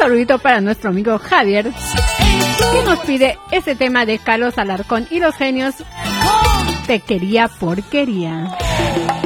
saludito para nuestro amigo Javier, que nos pide ese tema de Carlos Alarcón y los Genios, Te quería porquería.